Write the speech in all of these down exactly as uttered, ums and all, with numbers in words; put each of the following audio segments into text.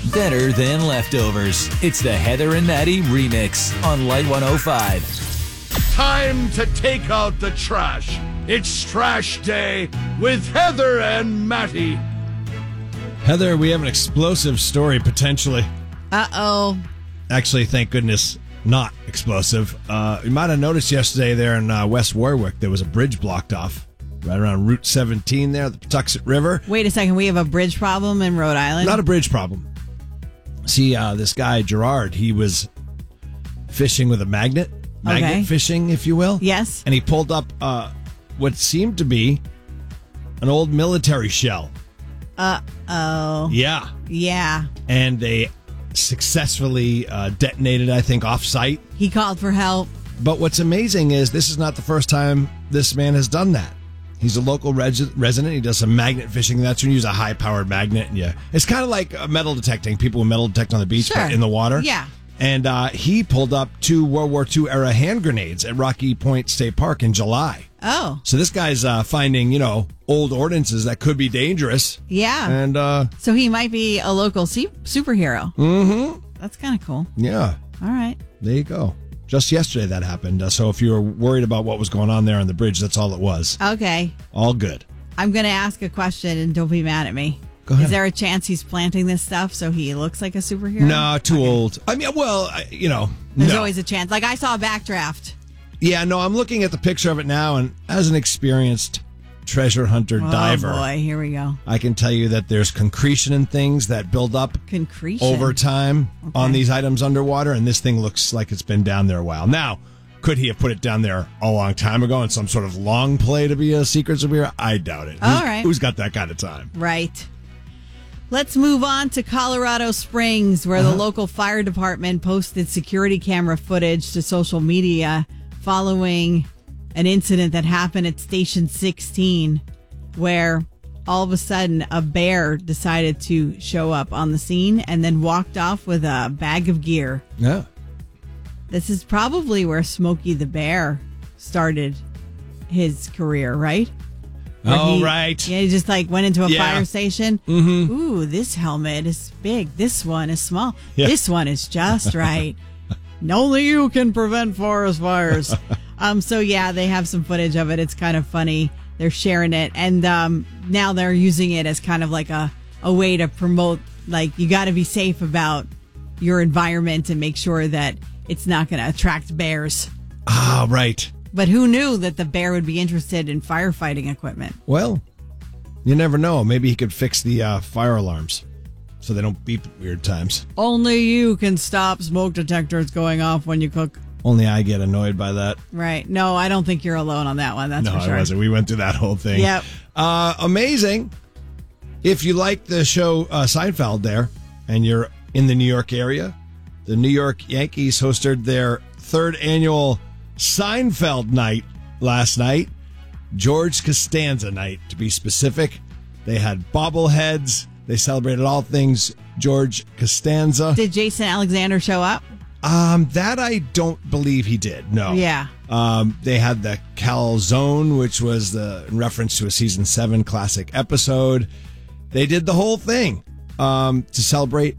better than leftovers. It's the Heather and Matty remix on Light one oh five. Time to take out the trash. It's Trash Day with Heather and Matty. Heather, we have an explosive story potentially. Uh-oh. Actually, thank goodness, not explosive. Uh, you might have noticed yesterday there in uh, West Warwick, there was a bridge blocked off right around Route seventeen there, the Patuxent River. Wait a second, we have a bridge problem in Rhode Island? Not a bridge problem. See, uh, this guy, Gerard, he was fishing with a magnet. Magnet Okay. fishing, if you will. Yes. And he pulled up uh, what seemed to be an old military shell. Uh-oh. Yeah. Yeah. And they successfully uh, detonated, I think, off-site. He called for help. But what's amazing is this is not the first time this man has done that. He's a local res- resident. He does some magnet fishing. That's when you use a high-powered magnet. And yeah, it's kind of like uh, metal detecting. People will metal detect on the beach, Sure. but in the water. Yeah. And uh, he pulled up two World War Two era hand grenades at Rocky Point State Park in July. Oh. So this guy's uh, finding, you know, old ordinances that could be dangerous. Yeah. And, uh, So he might be a local se- superhero. mm-hmm. That's kind of cool. Yeah. All right. There you go. Just yesterday that happened. Uh, so if you were worried about what was going on there on the bridge, that's all it was. Okay. All good. I'm going to ask a question and don't be mad at me. Go ahead. Is there a chance he's planting this stuff so he looks like a superhero? No, too Okay. old. I mean, well, I, you know, There's no. always a chance. Like I saw a backdraft. Yeah, no, I'm looking at the picture of it now, and as an experienced treasure hunter Oh, diver, boy. Here we go. I can tell you that there's concretion and things that build up Concretion. over time Okay. on these items underwater, and this thing looks like it's been down there a while. Now, could he have put it down there a long time ago in some sort of long play to be a secret superhero? I doubt it. All Who's- right. Who's got that kind of time? Right. Let's move on to Colorado Springs, where Uh-huh. the local fire department posted security camera footage to social media following an incident that happened at Station sixteen, where all of a sudden a bear decided to show up on the scene and then walked off with a bag of gear. Yeah. This is probably where Smokey the Bear started his career, right? Where Oh, he- right. Yeah, he just like went into a Yeah. fire station. Mm-hmm. Ooh, this helmet is big. This one is small. Yeah. This one is just right. Only you can prevent forest fires. um. So yeah, they have some footage of it. It's kind of funny. They're sharing it, and um, now they're using it as kind of like a a way to promote. Like you got to be safe about your environment and make sure that it's not going to attract bears. Ah, right. But who knew that the bear would be interested in firefighting equipment? Well, you never know. Maybe he could fix the uh, fire alarms so they don't beep at weird times. Only you can stop smoke detectors going off when you cook. Only I get annoyed by that. Right. No, I don't think you're alone on that one. That's no, for sure. I wasn't. We went through that whole thing. Yep. Uh, amazing. If you like the show uh, Seinfeld there and you're in the New York area, the New York Yankees hosted their third annual Seinfeld night last night. George Costanza night, to be specific. They had bobbleheads. They celebrated all things George Costanza. Did Jason Alexander show up? Um, that I don't believe he did. No. Yeah. Um, they had the calzone, which was the in reference to a season seven classic episode. They did the whole thing um, to celebrate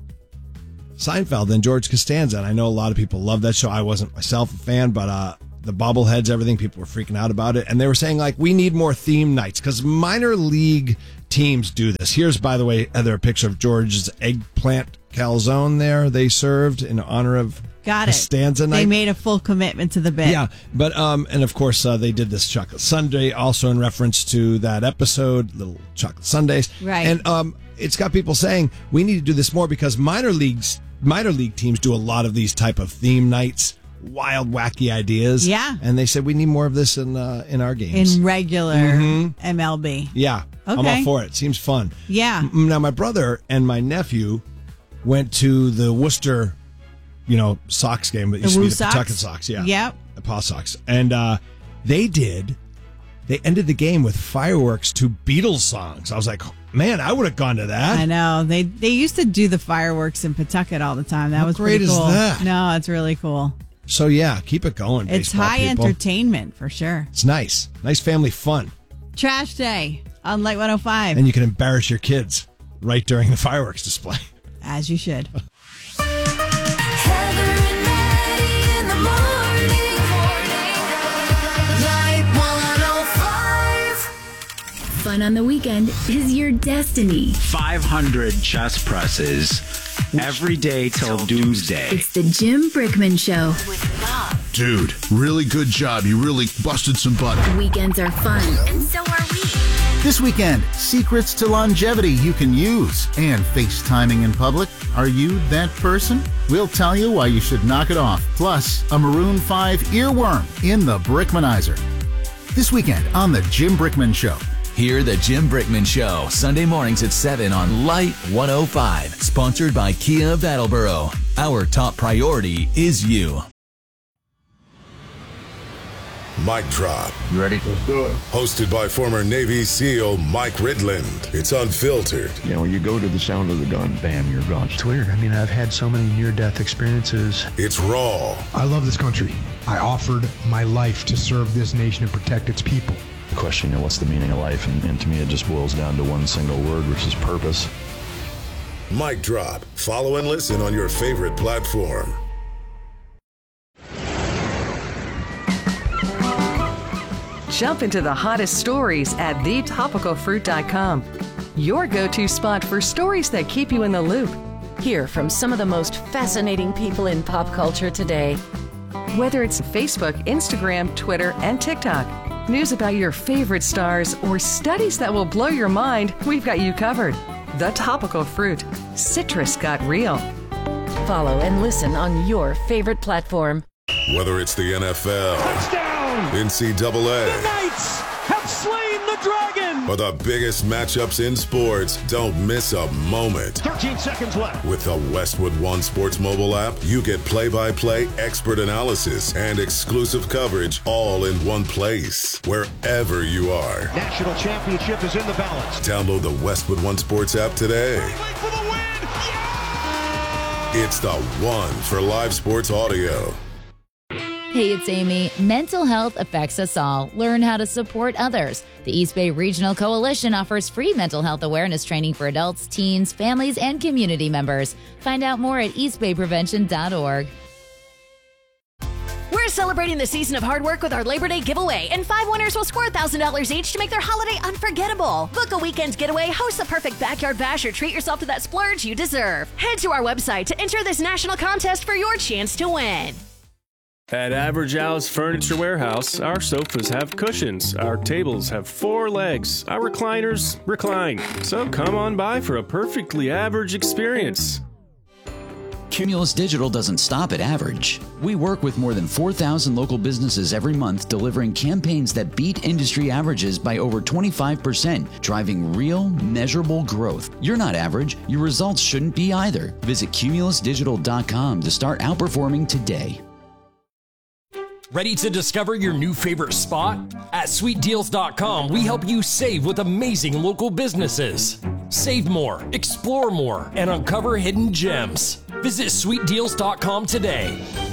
Seinfeld and George Costanza. And I know a lot of people love that show. I wasn't myself a fan, but uh, the bobbleheads, everything, people were freaking out about it. And they were saying, like, we need more theme nights because minor league teams do this. Here's, by the way, Heather, a picture of George's eggplant calzone there they served in honor of Got it. Costanza night. They made a full commitment to the bit. Yeah, but um, and of course uh, they did this chocolate sundae also in reference to that episode, little chocolate sundaes, Right. And um, it's got people saying we need to do this more because minor leagues, minor league teams do a lot of these type of theme nights, wild, wacky ideas. Yeah. and they said we need more of this in uh, in our games. In regular Mhm. M L B. yeah, I'm Okay. all for it. Seems fun. Yeah. M- Now my brother and my nephew went to the Worcester, you know, Sox game. It The used to Woo be the Sox? Pawtucket Sox. Yeah. Yep. The Paw Sox. And uh, they did, they ended the game with fireworks to Beatles songs. I was like, man, I would have gone to that. I know. They they used to do the fireworks in Pawtucket all the time. That How was great pretty is cool. that? No, it's really cool. So yeah, keep it going. It's baseball high people. entertainment for sure. It's nice. Nice family fun. Trash Day on Light one oh five. And you can embarrass your kids right during the fireworks display. as you should. Heather and Maddie in the morning. Light one oh five. Fun on the weekend is your destiny. five hundred chest presses every day till doomsday. It's the Jim Brickman Show. With Bob. Dude, really good job. You really busted some butt. Weekends are fun, and so are we. This weekend, secrets to longevity you can use. And FaceTiming in public. Are you that person? We'll tell you why you should knock it off. Plus, a Maroon five earworm in the Brickmanizer. This weekend on The Jim Brickman Show. Hear the Jim Brickman Show, Sunday mornings at seven on Light one oh five. Sponsored by Kia of Attleboro. Our top priority is you. Mic Drop. You ready? Let's do it. Hosted by former Navy SEAL Mike Ridland. It's unfiltered. You know, you go to the sound of the gun, bam, you're gone. It's weird. I mean, I've had so many near-death experiences. It's raw. I love this country. I offered my life to serve this nation and protect its people. The question, you know, what's the meaning of life? And, and to me, it just boils down to one single word, which is purpose. Mic Drop. Follow and listen on your favorite platform. Jump into the hottest stories at the topical fruit dot com. Your go-to spot for stories that keep you in the loop. Hear from some of the most fascinating people in pop culture today. Whether it's Facebook, Instagram, Twitter, and TikTok, news about your favorite stars, or studies that will blow your mind, we've got you covered. The Topical Fruit. Citrus got real. Follow and listen on your favorite platform. Whether it's the N F L, touchdown, N C double A, the Knights have slain the dragon, or the biggest matchups in sports, don't miss a moment. thirteen seconds left. With the Westwood One Sports mobile app, you get play-by-play expert analysis and exclusive coverage all in one place, wherever you are. National championship is in the balance. Download the Westwood One Sports app today. For the win. Yeah! It's the one for live sports audio. Hey, it's Amy. Mental health affects us all. Learn how to support others. The East Bay Regional Coalition offers free mental health awareness training for adults, teens, families, and community members. Find out more at east bay prevention dot org. We're celebrating the season of hard work with our Labor Day giveaway, and five winners will score one thousand dollars each to make their holiday unforgettable. Book a weekend getaway, host the perfect backyard bash, or treat yourself to that splurge you deserve. Head to our website to enter this national contest for your chance to win. At Average Al's Furniture Warehouse, our sofas have cushions, our tables have four legs, our recliners recline. So come on by for a perfectly average experience. Cumulus Digital doesn't stop at average. We work with more than four thousand local businesses every month, delivering campaigns that beat industry averages by over twenty-five percent, driving real, measurable growth. You're not average. Your results shouldn't be either. Visit cumulus digital dot com to start outperforming today. Ready to discover your new favorite spot? At sweet deals dot com, we help you save with amazing local businesses. Save more, explore more, and uncover hidden gems. Visit sweet deals dot com today.